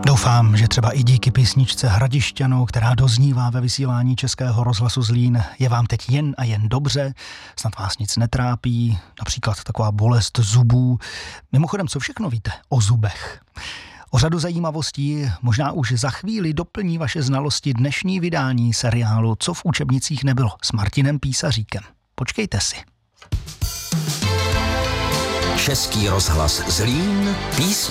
Doufám, že třeba i díky písničce Hradišťanou, která doznívá ve vysílání Českého rozhlasu Zlín, je vám teď jen a jen dobře, snad vás nic netrápí, například taková bolest zubů. Mimochodem, co všechno víte o zubech? O řadu zajímavostí možná už za chvíli doplní vaše znalosti dnešní vydání seriálu Co v učebnicích nebylo s Martinem Písaříkem. Počkejte si. Český rozhlas Zlín, písně